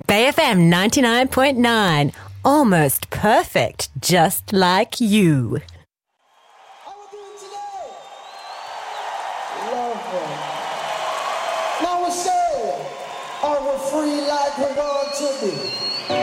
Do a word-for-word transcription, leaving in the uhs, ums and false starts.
Bay F M ninety-nine point nine. Almost perfect, just like you. How we doing today? Lovely. Now we say, are we free like we want to be?